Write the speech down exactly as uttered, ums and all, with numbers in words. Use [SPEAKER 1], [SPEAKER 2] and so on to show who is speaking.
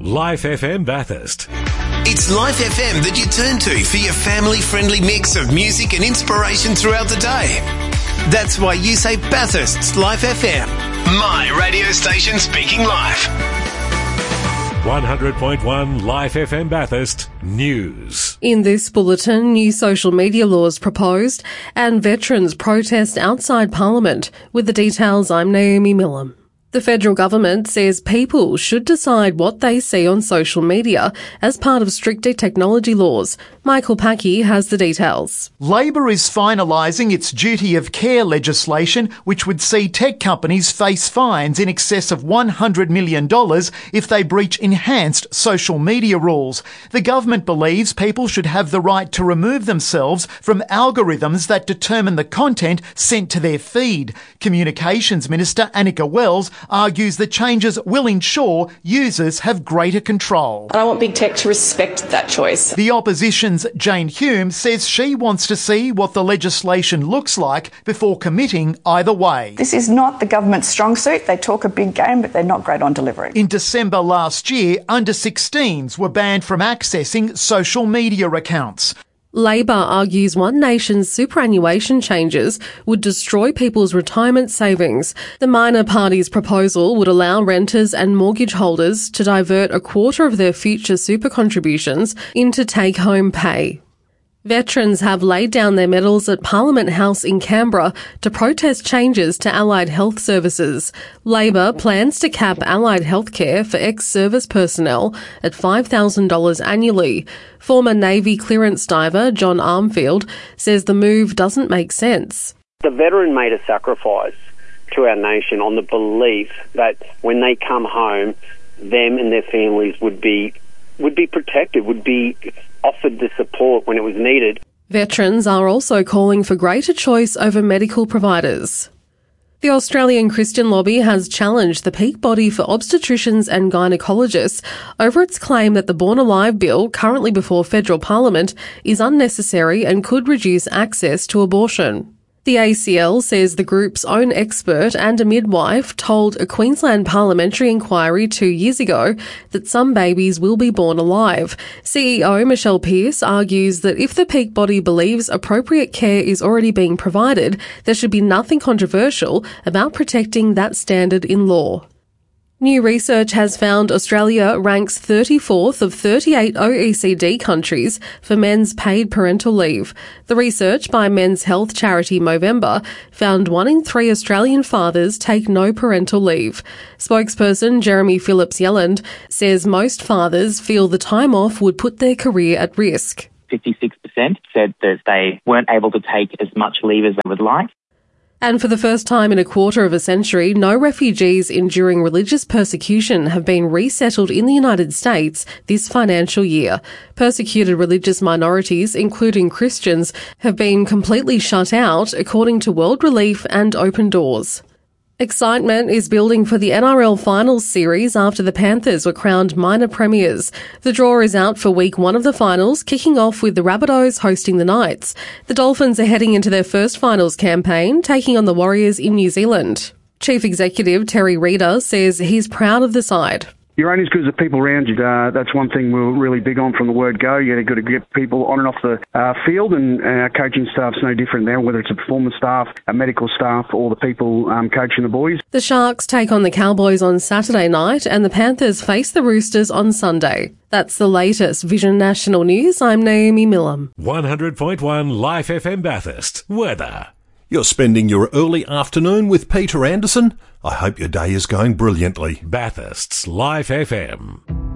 [SPEAKER 1] Life F M Bathurst.
[SPEAKER 2] It's Life F M that you turn to for your family-friendly mix of music and inspiration throughout the day. That's why you say Bathurst's Life F M. My radio station speaking life.
[SPEAKER 1] one hundred point one Life F M Bathurst News.
[SPEAKER 3] In this bulletin, new social media laws proposed and veterans protest outside Parliament. With the details, I'm Naomi Millam. The federal government says people should decide what they see on social media as part of stricter technology laws. Michael Packey has the details.
[SPEAKER 4] Labor is finalising its duty of care legislation, which would see tech companies face fines in excess of one hundred million dollars if they breach enhanced social media rules. The government believes people should have the right to remove themselves from algorithms that determine the content sent to their feed. Communications Minister Annika Wells argues the changes will ensure users have greater control.
[SPEAKER 5] And I want big tech to respect that choice.
[SPEAKER 4] The opposition's Jane Hume says she wants to see what the legislation looks like before committing either way.
[SPEAKER 6] This is not the government's strong suit. They talk a big game, but they're not great on delivery.
[SPEAKER 4] In December last year, under sixteens were banned from accessing social media accounts.
[SPEAKER 3] Labor argues One Nation's superannuation changes would destroy people's retirement savings. The minor party's proposal would allow renters and mortgage holders to divert a quarter of their future super contributions into take-home pay. Veterans have laid down their medals at Parliament House in Canberra to protest changes to allied health services. Labor plans to cap allied healthcare for ex-service personnel at five thousand dollars annually. Former Navy clearance diver John Armfield says the move doesn't make sense.
[SPEAKER 7] The veteran made a sacrifice to our nation on the belief that when they come home, them and their families would be would be protected, would be offered the support when it was needed.
[SPEAKER 3] Veterans are also calling for greater choice over medical providers. The Australian Christian Lobby has challenged the peak body for obstetricians and gynecologists over its claim that the Born Alive bill, currently before federal parliament, is unnecessary and could reduce access to abortion. The A C L says the group's own expert and a midwife told a Queensland parliamentary inquiry two years ago that some babies will be born alive. C E O Michelle Pearce argues that if the peak body believes appropriate care is already being provided, there should be nothing controversial about protecting that standard in law. New research has found Australia ranks thirty-fourth of thirty-eight O E C D countries for men's paid parental leave. The research by men's health charity Movember found one in three Australian fathers take no parental leave. Spokesperson Jeremy Phillips-Yelland says most fathers feel the time off would put their career at risk.
[SPEAKER 8] fifty-six percent said that they weren't able to take as much leave as they would like.
[SPEAKER 3] And for the first time in a quarter of a century, no refugees enduring religious persecution have been resettled in the United States this financial year. Persecuted religious minorities, including Christians, have been completely shut out, according to World Relief and Open Doors. Excitement is building for the N R L Finals series after the Panthers were crowned minor premiers. The draw is out for week one of the finals, kicking off with the Rabbitohs hosting the Knights. The Dolphins are heading into their first finals campaign, taking on the Warriors in New Zealand. Chief Executive Terry Reader says he's proud of the side.
[SPEAKER 9] You're only as good as the people around you. Uh, that's one thing we're really big on from the word go. You've got to get people on and off the uh, field, and, and our coaching staff's no different now, whether it's a performance staff, a medical staff, or the people um, coaching the boys.
[SPEAKER 3] The Sharks take on the Cowboys on Saturday night, and the Panthers face the Roosters on Sunday. That's the latest Vision National News. I'm Naomi Millam.
[SPEAKER 1] one hundred point one Life F M Bathurst. Weather. You're spending your early afternoon with Peter Anderson? I hope your day is going brilliantly. Bathurst's Life F M.